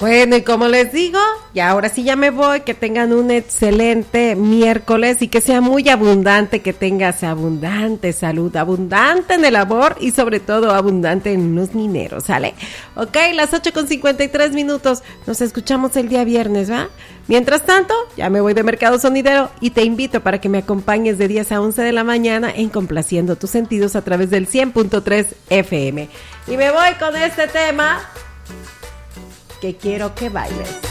Bueno, y como les digo, ya ahora sí ya me voy, que tengan un excelente miércoles y que sea muy abundante, que tengas abundante salud, abundante en el amor y sobre todo abundante en los dineros, ¿sale? Ok, las 8:53, nos escuchamos el día viernes, ¿va? Mientras tanto, ya me voy de Mercado Sonidero y te invito para que me acompañes de 10 a 11 de la mañana en Complaciendo tus sentidos a través del 100.3 FM. Y me voy con este tema que quiero que bailes.